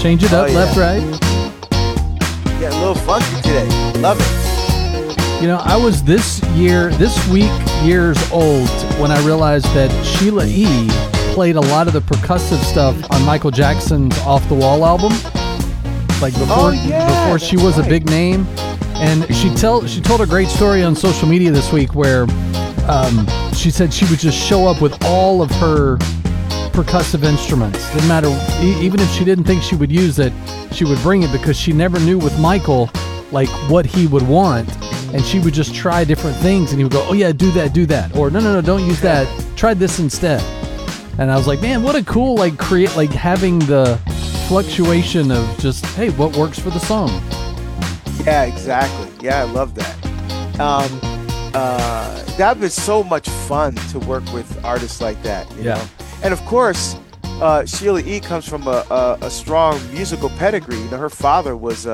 Change it up, left, right. Yeah, a little funky today. Love it. You know, I was this week, years old when I realized that Sheila E. played a lot of the percussive stuff on Michael Jackson's Off the Wall album. Like before she was a big name. And she told a great story on social media this week where she said she would just show up with all of her percussive instruments. Didn't matter, even if she didn't think she would use it, she would bring it because she never knew with Michael like what he would want. And she would just try different things, and he would go, "Oh yeah, do that," or "No, don't use that. Try this instead." And I was like, "Man, what a cool having the fluctuation of just what works for the song." Yeah, exactly. Yeah, I love that. That was so much fun to work with artists like that. You know? And of course, Sheila E. comes from a strong musical pedigree. You know, her father was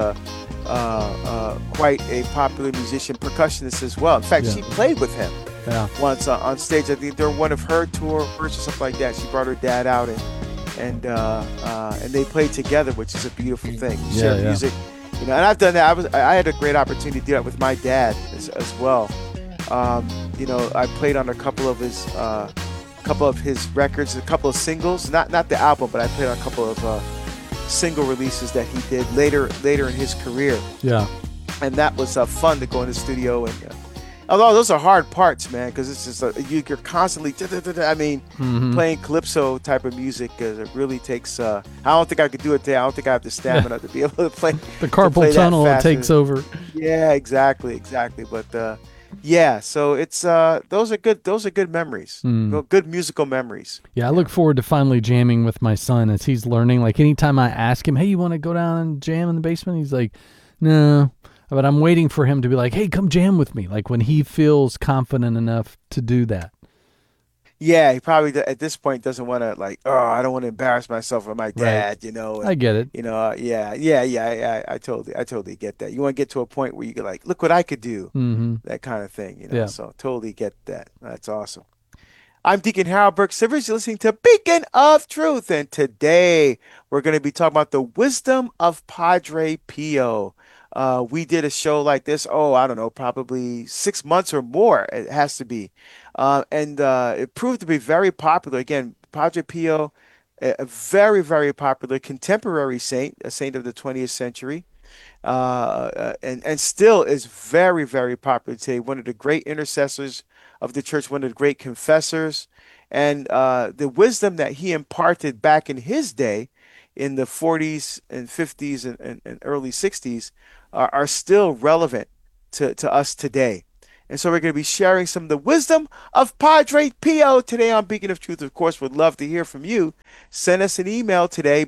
quite a popular musician, percussionist as well. In fact, she played with him once on stage. I think during one of her tours or something like that. She brought her dad out and they played together, which is a beautiful thing. Share music, you know. And I've done that. I had a great opportunity to do that with my dad as well. You know, I played on a couple of his records, a couple of singles, not the album, but I played on a couple of single releases that he did later in his career. Yeah. And that was fun to go in the studio. And although those are hard parts, man, because it's just you're constantly playing calypso type of music, because it really takes I don't think I could do it today. I don't think I have the stamina to be able to play the carpal tunnel takes over. Yeah, exactly. But so it's those are good memories. Good musical memories. Yeah, I look forward to finally jamming with my son as he's learning. Like anytime I ask him, "Hey, you want to go down and jam in the basement?" He's like, "No." But I'm waiting for him to be like, "Hey, come jam with me." Like when he feels confident enough to do that. Yeah, he probably at this point doesn't want to I don't want to embarrass myself or my dad, right. You know. And, I get it. You know, I totally get that. You want to get to a point where you can look what I could do, that kind of thing, you know. So totally get that. That's awesome. I'm Deacon Harold Burke Sivers. You're listening to Beacon of Truth, and today we're going to be talking about the wisdom of Padre Pio. We did a show like this, I don't know, probably 6 months or more. It has to be. And it proved to be very popular. Again, Padre Pio, a very, very popular contemporary saint, a saint of the 20th century, and still is very, very popular today. One of the great intercessors of the church, one of the great confessors. And the wisdom that he imparted back in his day, in the 40s and 50s and early 60s, are still relevant to us today. And so we're going to be sharing some of the wisdom of Padre Pio today on Beacon of Truth. Of course, would love to hear from you. Send us an email today,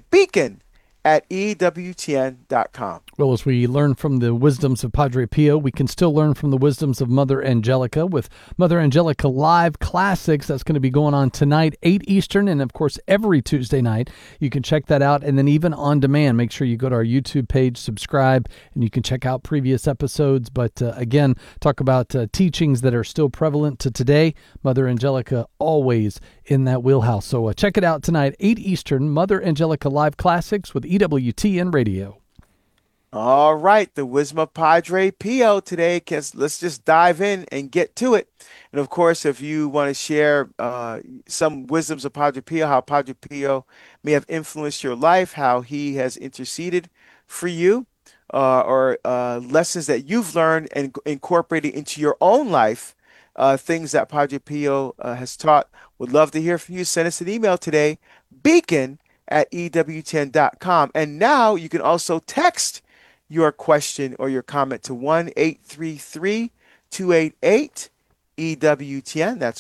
beacon@ewtn.com. Well, as we learn from the wisdoms of Padre Pio, we can still learn from the wisdoms of Mother Angelica with Mother Angelica Live Classics. That's going to be going on tonight, 8 Eastern, and of course, every Tuesday night. You can check that out, and then even on demand, make sure you go to our YouTube page, subscribe, and you can check out previous episodes. But again, talk about teachings that are still prevalent to today. Mother Angelica always in that wheelhouse. So check it out tonight, 8 Eastern, Mother Angelica Live Classics with EWTN Radio. All right, the wisdom of Padre Pio today. Let's just dive in and get to it. And of course, if you want to share some wisdoms of Padre Pio, how Padre Pio may have influenced your life, how he has interceded for you, or lessons that you've learned and incorporated into your own life, things that Padre Pio has taught, would love to hear from you. Send us an email today, beacon@ewtn.com. And now you can also text your question or your comment to 1-833-288-EWTN. That's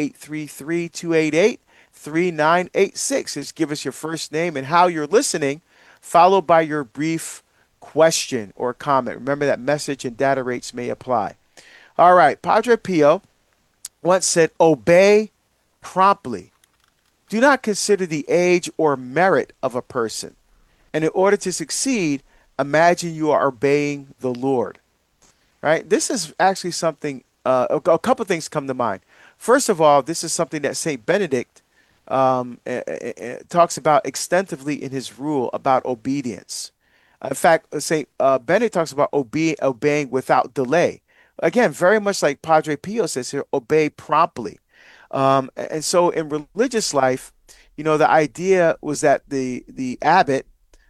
1-833-288-3986. Just give us your first name and how you're listening, followed by your brief question or comment. Remember that message and data rates may apply. All right, Padre Pio once said, "Obey promptly. Do not consider the age or merit of a person. And in order to succeed, imagine you are obeying the Lord." Right? This is actually something, a couple things come to mind. First of all, this is something that St. Benedict talks about extensively in his rule about obedience. In fact, Saint Benedict talks about obeying without delay. Again, very much like Padre Pio says here, obey promptly. And so in religious life, the idea was that the abbot,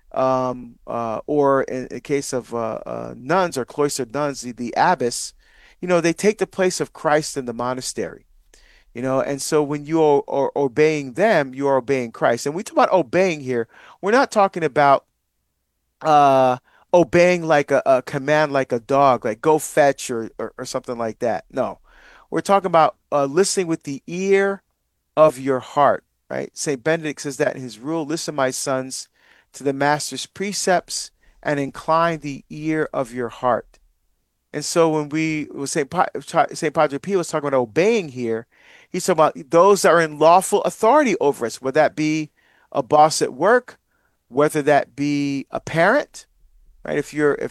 or in the case of nuns or cloistered nuns, the abbess, they take the place of Christ in the monastery. And so when you are obeying them, you are obeying Christ. And we talk about obeying here, we're not talking about uh obeying like a command, like a dog, like go fetch, or something like that. No, we're talking about listening with the ear of your heart, right? Saint Benedict says that in his rule: listen, my sons, to the master's precepts, and incline the ear of your heart. And so when Saint Padre Pio was talking about obeying here, he's talking about those that are in lawful authority over us, whether that be a boss at work, whether that be a parent, right?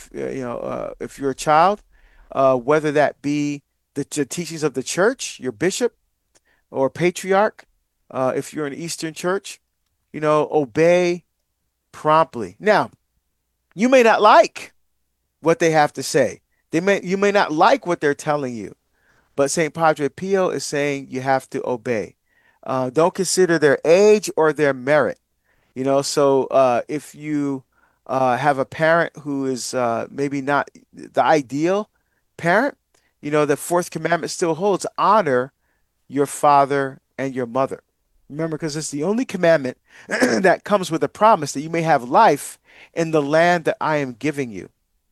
If you're a child, whether that be the teachings of the church, your bishop or patriarch, if you're an Eastern church, obey promptly. Now, you may not like what they have to say. You may not like what they're telling you, but St. Padre Pio is saying you have to obey. Don't consider their age or their merit. So if you have a parent who is maybe not the ideal parent, the fourth commandment still holds: honor your father and your mother. Remember, because it's the only commandment that comes with a promise that you may have life in the land that I am giving you.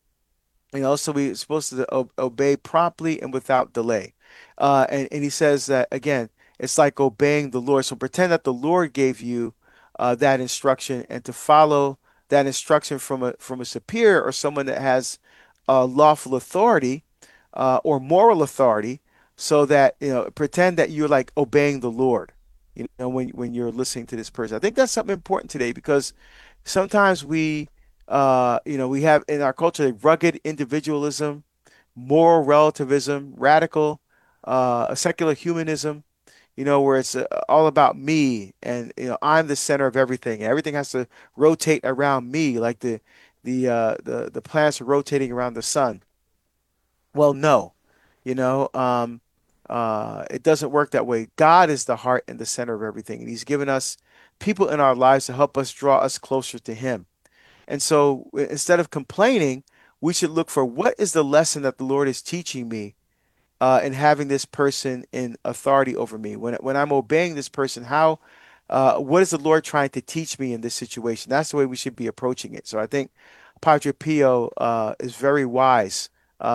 So we're supposed to obey promptly and without delay. And he says that again, it's like obeying the Lord. So pretend that the Lord gave you that instruction, and to follow that instruction from a superior or someone that has lawful authority or moral authority, so that pretend that you're like obeying the Lord. When you're listening to this person, I think that's something important today, because sometimes we have in our culture rugged individualism, moral relativism, radical secular humanism, where it's all about me, and I'm the center of everything, and everything has to rotate around me, like the planets are rotating around the sun. Well, no, it doesn't work that way. God is the heart and the center of everything, and He's given us people in our lives to help us draw us closer to Him. And so instead of complaining, we should look for what is the lesson that the Lord is teaching me in having this person in authority over me. When I'm obeying this person, what is the Lord trying to teach me in this situation? That's the way we should be approaching it. So I think Padre Pio is very wise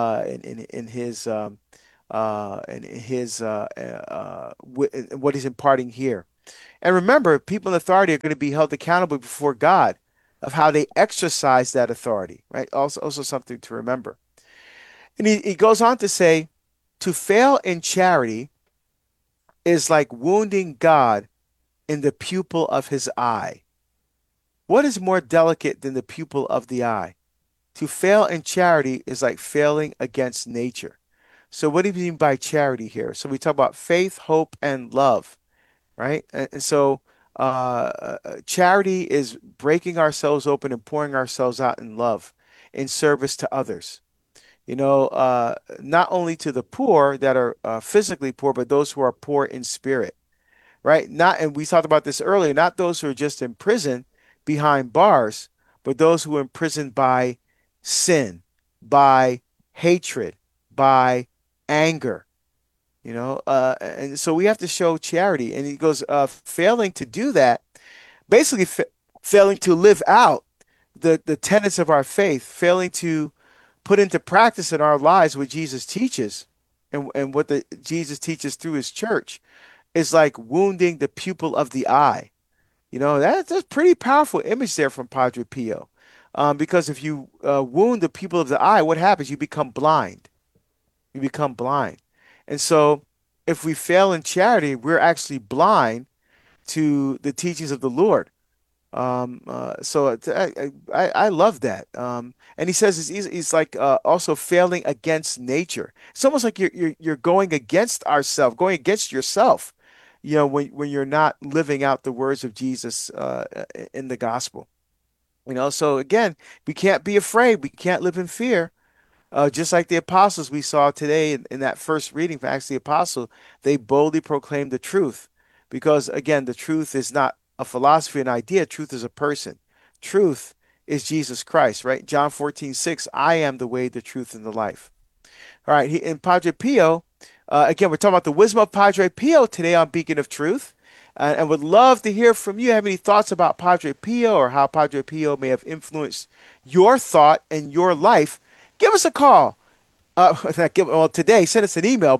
in what he's imparting here. And remember, people in authority are going to be held accountable before God of how they exercise that authority, right? Also something to remember. And he goes on to say, to fail in charity is like wounding God in the pupil of his eye. What is more delicate than the pupil of the eye? To fail in charity is like failing against nature. So what do you mean by charity here? So we talk about faith, hope, and love, right? And so charity is breaking ourselves open and pouring ourselves out in love, in service to others. Not only to the poor that are physically poor, but those who are poor in spirit, right? And we talked about this earlier, not those who are just in prison behind bars, but those who are imprisoned by sin, by hatred, by anger, and so we have to show charity. And he goes, failing to do that, basically failing to live out the tenets of our faith, failing to put into practice in our lives what Jesus teaches, and what Jesus teaches through his church, is like wounding the pupil of the eye. That's a pretty powerful image there from Padre Pio. Because if you wound the pupil of the eye, what happens? You become blind. You become blind. And so if we fail in charity, we're actually blind to the teachings of the Lord. I love that. And he says it's like also failing against nature. It's almost like you're going against ourselves, going against yourself. when you're not living out the words of Jesus in the gospel. So again, we can't be afraid. We can't live in fear. Just like the apostles we saw today in that first reading for Acts of the Apostle, they boldly proclaimed the truth. Because again, the truth is not a philosophy, an idea. Truth is a person. Truth is Jesus Christ, right? John 14:6, I am the way, the truth, and the life. All right, in Padre Pio, again, we're talking about the wisdom of Padre Pio today on Beacon of Truth. And would love to hear from you. Have any thoughts about Padre Pio or how Padre Pio may have influenced your thought and your life? Give us a call. Today, send us an email,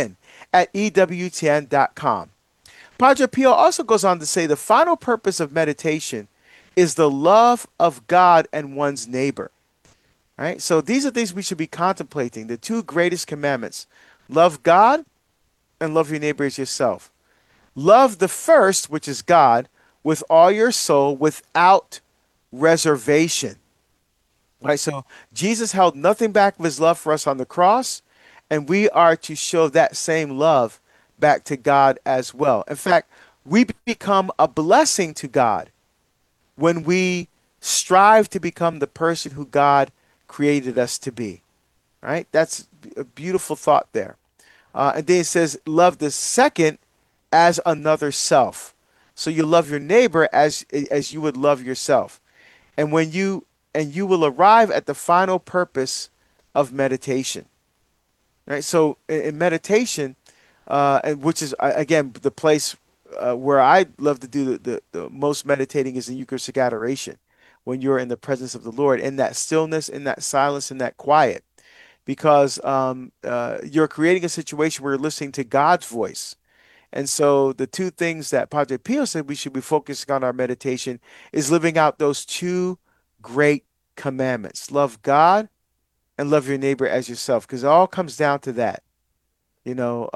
beacon@ewtn.com. Padre Pio also goes on to say the final purpose of meditation is the love of God and one's neighbor. Right? So these are things we should be contemplating. The two greatest commandments: love God and love your neighbor as yourself. Love the first, which is God, with all your soul without reservation. Right? So Jesus held nothing back of his love for us on the cross, and we are to show that same love back to God as well. In fact, we become a blessing to God when we strive to become the person who God created us to be. Right? That's a beautiful thought there. And then it says, love the second as another self. So you love your neighbor as you would love yourself. And you will arrive at the final purpose of meditation. Right? So in meditation, and which is again the place where I love to do the most meditating is in Eucharistic adoration, when you're in the presence of the Lord, in that stillness, in that silence, in that quiet, because you're creating a situation where you're listening to God's voice. And so the two things that Padre Pio said we should be focusing on our meditation is living out those two great commandments: love God and love your neighbor as yourself, because it all comes down to that. You know,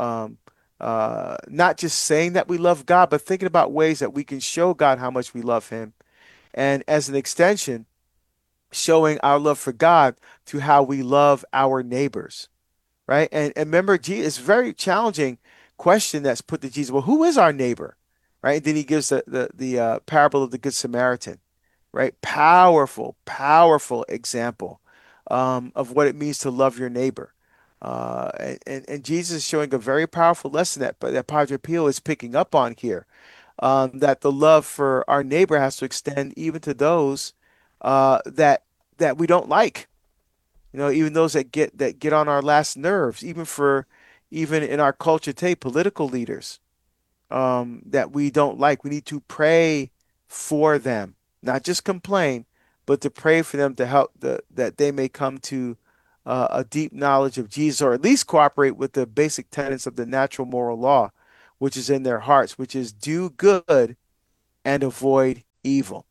not just saying that we love God, but thinking about ways that we can show God how much we love Him, and as an extension, showing our love for God through how we love our neighbors, right? And remember, it's a very challenging question that's put to Jesus. Well, who is our neighbor, right? And then he gives the parable of the Good Samaritan, right? Powerful, powerful example of what it means to love your neighbor. And Jesus is showing a very powerful lesson that Padre Pio is picking up on here, that the love for our neighbor has to extend even to those that we don't like. Even those that get on our last nerves, even in our culture today, political leaders that we don't like. We need to pray for them, not just complain, but to pray for them to help that they may come to a deep knowledge of Jesus, or at least cooperate with the basic tenets of the natural moral law, which is in their hearts, which is do good and avoid evil.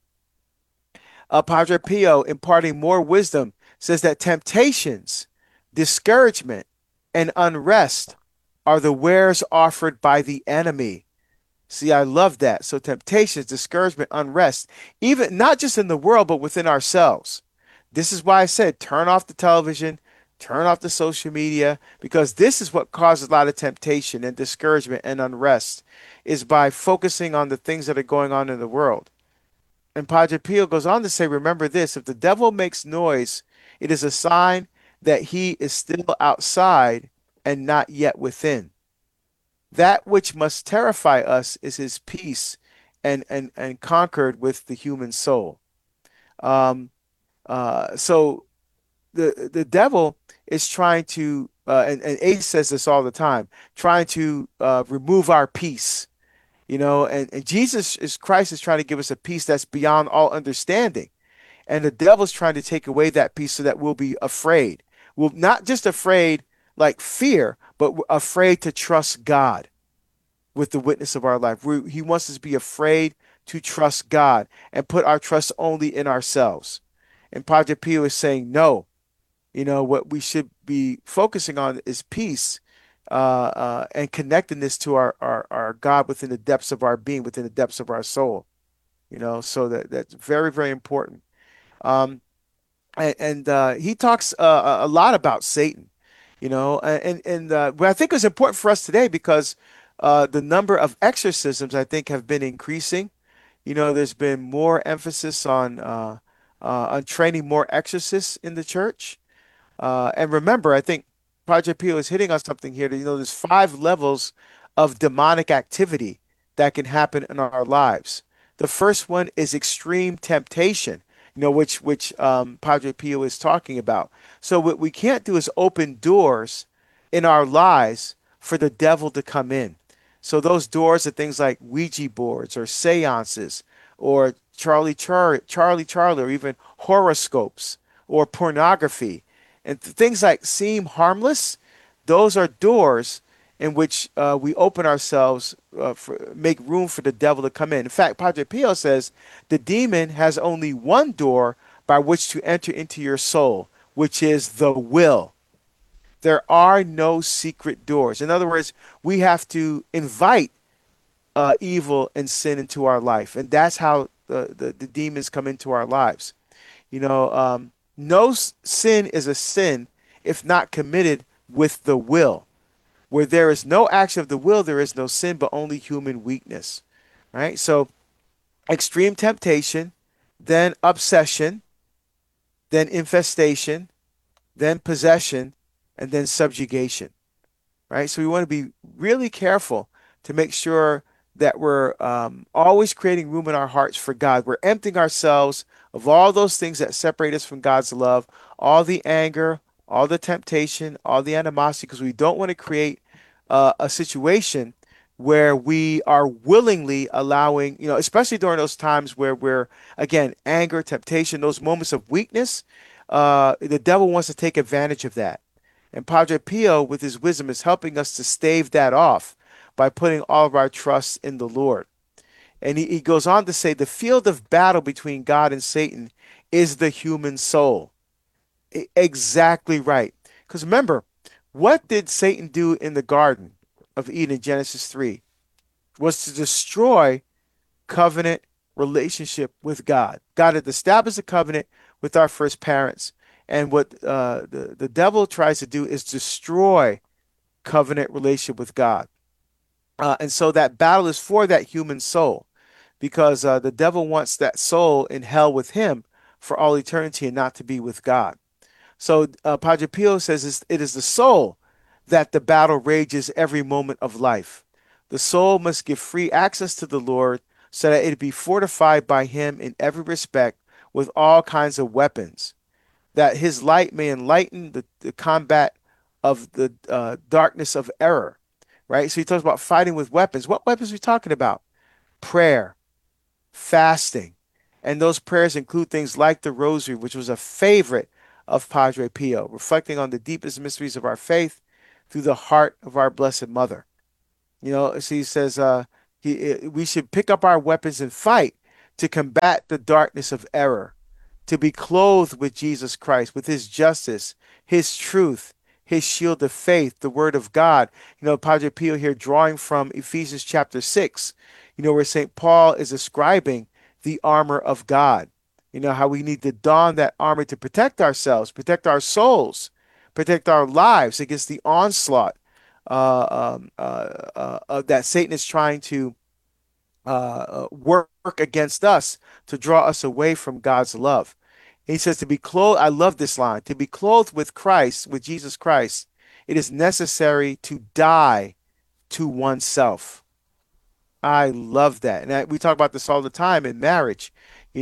Padre Pio, imparting more wisdom, says that temptations, discouragement, and unrest are the wares offered by the enemy. See, I love that. So temptations, discouragement, unrest, even not just in the world, but within ourselves. This is why I said turn off the television, turn off the social media, because this is what causes a lot of temptation and discouragement and unrest, is by focusing on the things that are going on in the world. And Padre Pio goes on to say, remember this: if the devil makes noise, it is a sign that he is still outside and not yet within. That which must terrify us is his peace and conquered with the human soul. So the devil is trying to, and Ace says this all the time, trying to remove our peace. And Christ is trying to give us a peace that's beyond all understanding. And the devil's trying to take away that peace so that we'll be afraid. We'll not just afraid like fear, but we're afraid to trust God with the witness of our life. He wants us to be afraid to trust God and put our trust only in ourselves. And Padre Pio is saying, no, what we should be focusing on is peace and connectedness to our God within the depths of our being, within the depths of our soul. So that's very, very important. And he talks a lot about Satan, and what I think is important for us today, because the number of exorcisms, I think, have been increasing. There's been more emphasis on training more exorcists in the church. And remember, I think Project Pio is hitting on something here. That, there's 5 levels of demonic activity that can happen in our lives. The first one is extreme temptation, which Project Pio is talking about. So what we can't do is open doors in our lives for the devil to come in. So those doors are things like Ouija boards or seances or Charlie, or even horoscopes or pornography and things like seem harmless. Those are doors in which we open ourselves, make room for the devil to come in. In fact, Padre Pio says the demon has only one door by which to enter into your soul, which is the will. There are no secret doors. In other words, we have to invite evil and sin into our life, and that's how the demons come into our lives. No sin is a sin if not committed with the will. Where there is no action of the will, there is no sin, but only human weakness. Right? So, extreme temptation, then obsession, then infestation, then possession, and then subjugation. Right? So, we want to be really careful to make sure that we're always creating room in our hearts for God. We're emptying ourselves of all those things that separate us from God's love, all the anger, all the temptation, all the animosity, because we don't want to create a situation where we are willingly allowing, especially during those times where we're, again, anger, temptation, those moments of weakness, the devil wants to take advantage of that. And Padre Pio, with his wisdom, is helping us to stave that off by putting all of our trust in the Lord. And he goes on to say the field of battle between God and Satan is the human soul. Exactly right. Because remember, what did Satan do in the Garden of Eden, Genesis 3? Was to destroy covenant relationship with God. God had established a covenant with our first parents. And what the devil tries to do is destroy covenant relationship with God. And so that battle is for that human soul because the devil wants that soul in hell with him for all eternity and not to be with God. So Padre Pio says it is the soul that the battle rages every moment of life. The soul must give free access to the Lord so that it be fortified by him in every respect with all kinds of weapons, that his light may enlighten the combat of the darkness of error. Right? So he talks about fighting with weapons. What weapons are we talking about? Prayer, fasting. And those prayers include things like the rosary, which was a favorite of Padre Pio, reflecting on the deepest mysteries of our faith through the heart of our Blessed Mother. So he says we should pick up our weapons and fight to combat the darkness of error, to be clothed with Jesus Christ, with his justice, his truth, his shield of faith, the word of God. Padre Pio here drawing from Ephesians chapter 6, where St. Paul is describing the armor of God. How we need to don that armor to protect ourselves, protect our souls, protect our lives against the onslaught that Satan is trying to work against us to draw us away from God's love. He says to be clothed, I love this line, to be clothed with Christ, with Jesus Christ, it is necessary to die to oneself. I love that. And we talk about this all the time in marriage.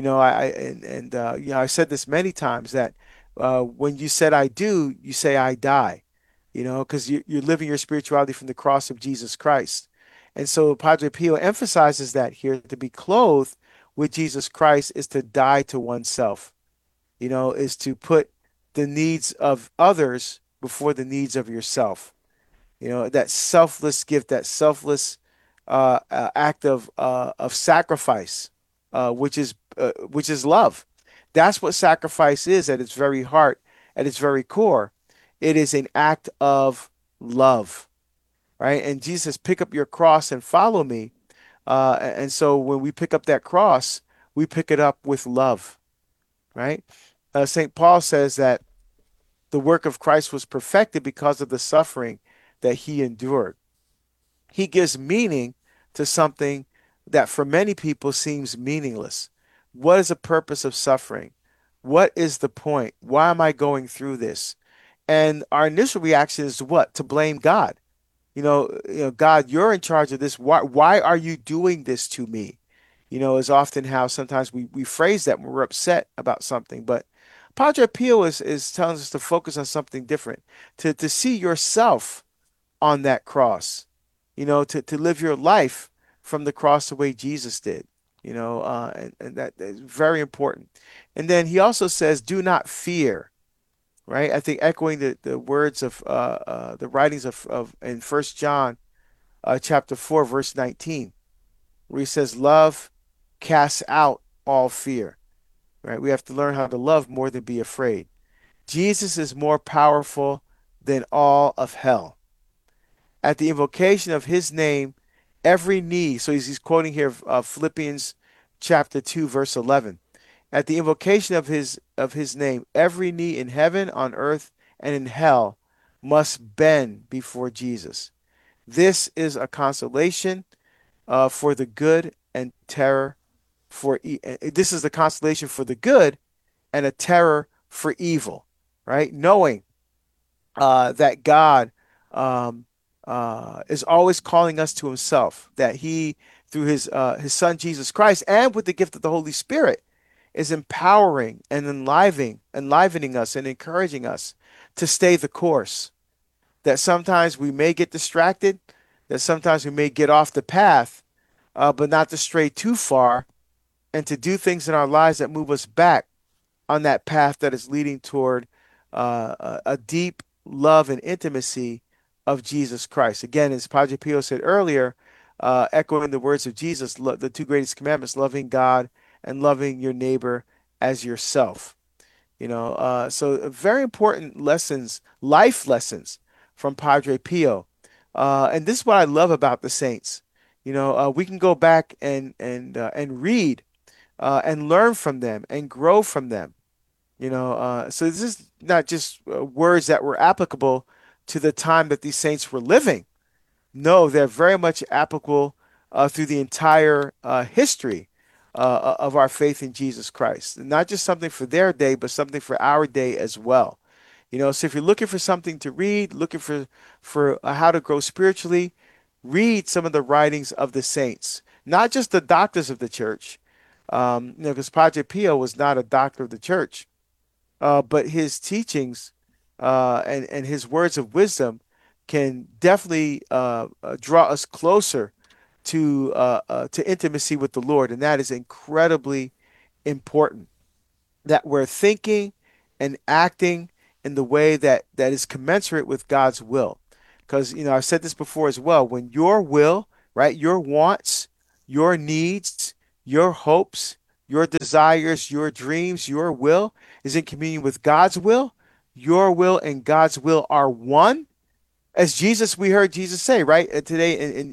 I've said this many times that when you said I do, you say I die, because you're living your spirituality from the cross of Jesus Christ. And so Padre Pio emphasizes that here, to be clothed with Jesus Christ is to die to oneself. Is to put the needs of others before the needs of yourself. That selfless gift, that selfless act of sacrifice, which is love. That's what sacrifice is at its very heart, at its very core. It is an act of love, right? And Jesus says, pick up your cross and follow me. And so when we pick up that cross, we pick it up with love, right? St. Paul says that the work of Christ was perfected because of the suffering that he endured. He gives meaning to something that for many people seems meaningless. What is the purpose of suffering? What is the point? Why am I going through this? And our initial reaction is what? To blame God. God, you're in charge of this. Why are you doing this to me? Is often how sometimes we phrase that when we're upset about something. But Padre Pio is telling us to focus on something different, to see yourself on that cross, to live your life from the cross the way Jesus did, and that is very important. And then he also says, do not fear, right? I think echoing the words of the writings of in First John chapter 4, verse 19, where he says, love casts out all fear, right? We have to learn how to love more than be afraid. Jesus is more powerful than all of hell. At the invocation of his name, every knee, so he's quoting here Philippians chapter 2, verse 11. At the invocation of his name, every knee in heaven, on earth, and in hell must bend before Jesus. This is a consolation for the good and terror for this is the consolation for the good and a terror for evil, right? Knowing that God um, is always calling us to Himself, that He, through His Son Jesus Christ, and with the gift of the Holy Spirit, is empowering and enlivening us and encouraging us to stay the course. That sometimes we may get distracted, that sometimes we may get off the path, but not to stray too far and to do things in our lives that move us back on that path that is leading toward a deep love and intimacy of Jesus Christ. Again, as Padre Pio said earlier, echoing the words of Jesus, the two greatest commandments, loving God and loving your neighbor as yourself. So very important lessons, life lessons from Padre Pio. And this is what I love about the saints. We can go back and read and learn from them and grow from them. So this is not just words that were applicable to the time that these saints were living. No, they're very much applicable through the entire history of our faith in Jesus Christ. Not just something for their day, but something for our day as well. So if you're looking for something to read, looking for how to grow spiritually, read some of the writings of the saints, not just the doctors of the church. Because Padre Pio was not a doctor of the church, but his teachings and his words of wisdom can definitely draw us closer to intimacy with the Lord, and that is incredibly important. That we're thinking and acting in the way that is commensurate with God's will. Because I've said this before as well. When your will, right, your wants, your needs, your hopes, your desires, your dreams, your will is in communion with God's will, your will and God's will are one. As we heard Jesus say, right? Today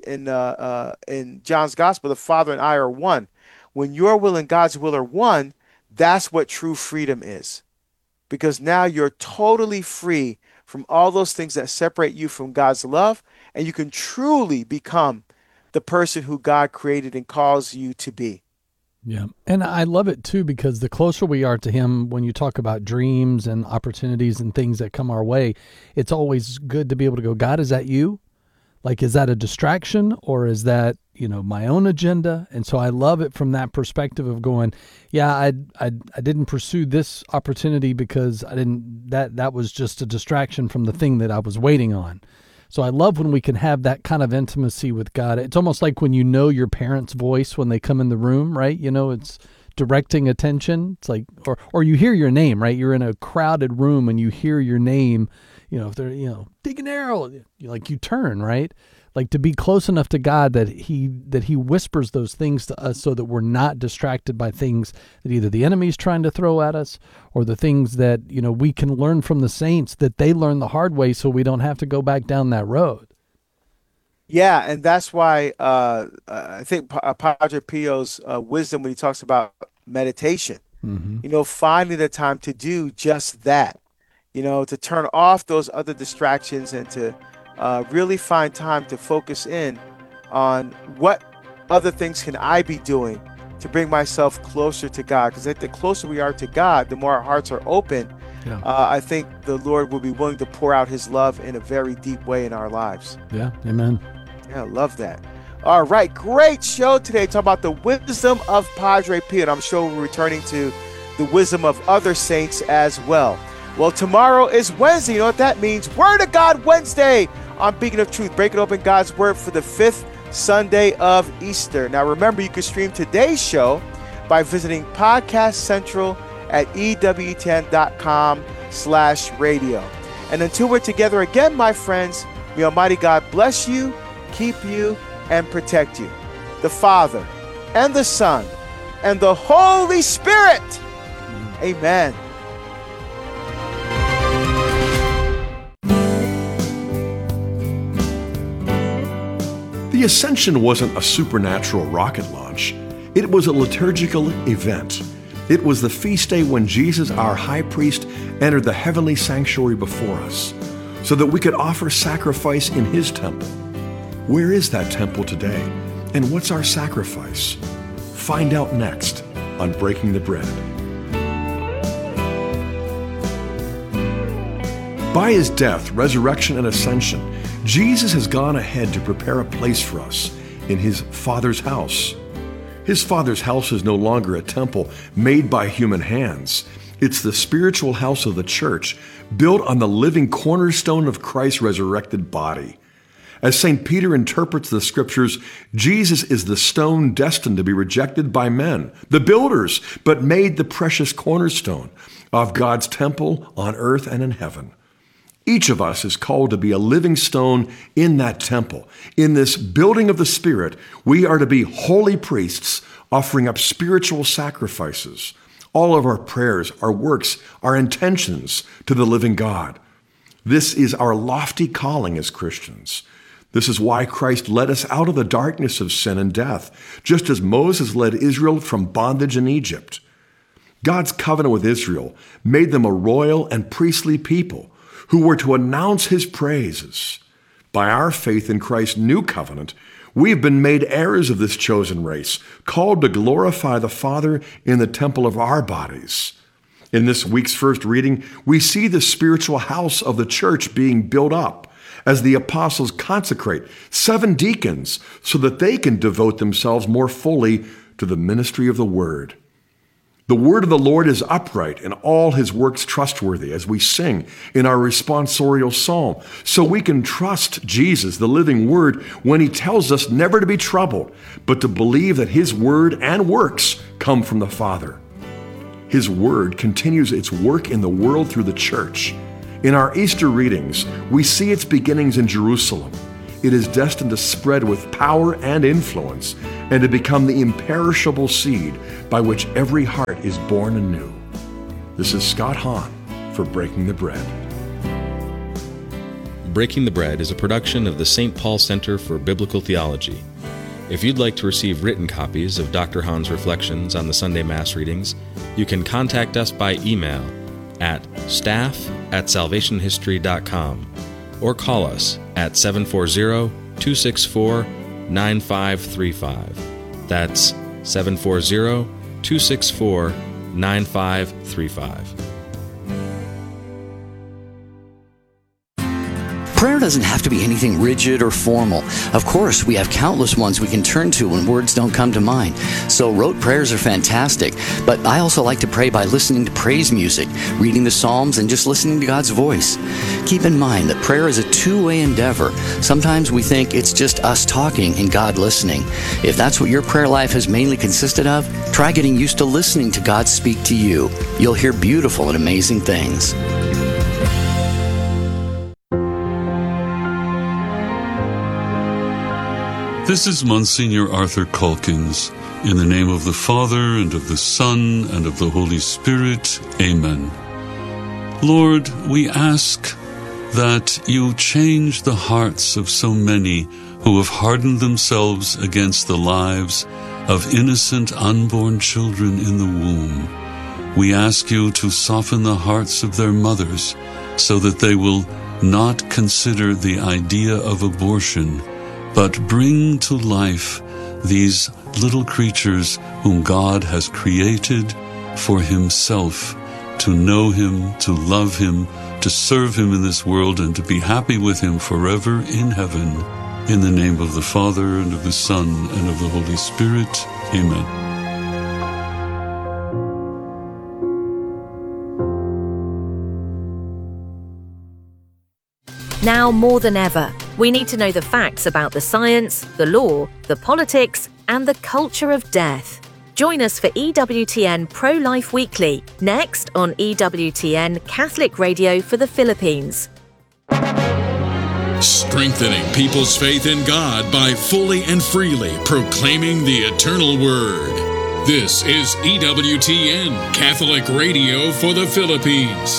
in John's Gospel, the Father and I are one. When your will and God's will are one, that's what true freedom is. Because now you're totally free from all those things that separate you from God's love, and you can truly become the person who God created and calls you to be. Yeah. And I love it too, because the closer we are to Him, when you talk about dreams and opportunities and things that come our way, it's always good to be able to go, God, is that you? Like, is that a distraction, or is that, my own agenda? And so I love it from that perspective of going, yeah, I didn't pursue this opportunity because that was just a distraction from the thing that I was waiting on. So I love when we can have that kind of intimacy with God. It's almost like when your parents' voice when they come in the room, right? It's directing attention. It's like, or you hear your name, right? You're in a crowded room and you hear your name, if they're, Deacon Errol, you turn, right? Like, to be close enough to God that he whispers those things to us so that we're not distracted by things that either the enemy's trying to throw at us, or the things that, we can learn from the saints that they learn the hard way so we don't have to go back down that road. Yeah, and that's why I think Padre Pio's wisdom when he talks about meditation, finding the time to do just that, to turn off those other distractions and really find time to focus in on what other things can I be doing to bring myself closer to God. Because the closer we are to God, the more our hearts are open. Yeah. I think the Lord will be willing to pour out his love in a very deep way in our lives. Yeah, amen. Yeah, I love that. All right, great show today. Talk about the wisdom of Padre Pio, and I'm sure we're returning to the wisdom of other saints as well. Well, tomorrow is Wednesday. You know what that means? Word of God Wednesday on Beacon of Truth, breaking open God's Word for the 5th Sunday of Easter. Now, remember, you can stream today's show by visiting Podcast Central at ewtn.com/radio. And until we're together again, my friends, may Almighty God bless you, keep you, and protect you. The Father, and the Son, and the Holy Spirit. Amen. The Ascension wasn't a supernatural rocket launch. It was a liturgical event. It was the feast day when Jesus, our high priest, entered the heavenly sanctuary before us so that we could offer sacrifice in his temple. Where is that temple today? And what's our sacrifice? Find out next on Breaking the Bread. By his death, resurrection, and ascension, Jesus has gone ahead to prepare a place for us in his Father's house. His Father's house is no longer a temple made by human hands. It's the spiritual house of the church, built on the living cornerstone of Christ's resurrected body. As St. Peter interprets the scriptures, Jesus is the stone destined to be rejected by men, the builders, but made the precious cornerstone of God's temple on earth and in heaven. Each of us is called to be a living stone in that temple. In this building of the Spirit, we are to be holy priests, offering up spiritual sacrifices. All of our prayers, our works, our intentions to the living God. This is our lofty calling as Christians. This is why Christ led us out of the darkness of sin and death, just as Moses led Israel from bondage in Egypt. God's covenant with Israel made them a royal and priestly people who were to announce his praises. By our faith in Christ's new covenant, we've been made heirs of this chosen race, called to glorify the Father in the temple of our bodies. In this week's first reading, we see the spiritual house of the church being built up as the apostles consecrate 7 deacons so that they can devote themselves more fully to the ministry of the Word. The word of the Lord is upright and all his works trustworthy, as we sing in our responsorial psalm. So we can trust Jesus, the living word, when he tells us never to be troubled, but to believe that his word and works come from the Father. His word continues its work in the world through the church. In our Easter readings, we see its beginnings in Jerusalem. It is destined to spread with power and influence and to become the imperishable seed by which every heart is born anew. This is Scott Hahn for Breaking the Bread. Breaking the Bread is a production of the St. Paul Center for Biblical Theology. If you'd like to receive written copies of Dr. Hahn's reflections on the Sunday Mass readings, you can contact us by email at staff@salvationhistory.com or call us at 740-264-9535. That's 740-264-9535. Prayer doesn't have to be anything rigid or formal. Of course, we have countless ones we can turn to when words don't come to mind. So rote prayers are fantastic, but I also like to pray by listening to praise music, reading the Psalms, and just listening to God's voice. Keep in mind that prayer is a two-way endeavor. Sometimes we think it's just us talking and God listening. If that's what your prayer life has mainly consisted of, try getting used to listening to God speak to you. You'll hear beautiful and amazing things. This is Monsignor Arthur Calkins. In the name of the Father, and of the Son, and of the Holy Spirit. Amen. Lord, we ask that you change the hearts of so many who have hardened themselves against the lives of innocent unborn children in the womb. We ask you to soften the hearts of their mothers so that they will not consider the idea of abortion, but bring to life these little creatures whom God has created for himself, to know him, to love him, to serve him in this world, and to be happy with him forever in heaven. In the name of the Father, and of the Son, and of the Holy Spirit. Amen. Now more than ever, we need to know the facts about the science, the law, the politics, and the culture of death. Join us for EWTN Pro-Life Weekly, next on EWTN Catholic Radio for the Philippines. Strengthening people's faith in God by fully and freely proclaiming the eternal Word. This is EWTN Catholic Radio for the Philippines.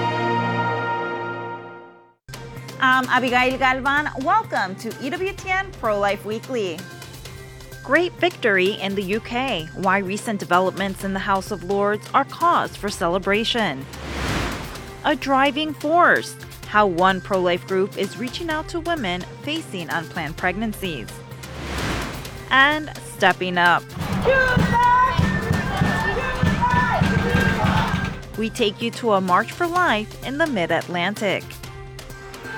I'm Abigail Galvan. Welcome to EWTN Pro-Life Weekly. Great victory in the UK. Why recent developments in the House of Lords are cause for celebration. A driving force. How one pro-life group is reaching out to women facing unplanned pregnancies. And stepping up. We take you to a March for Life in the Mid-Atlantic.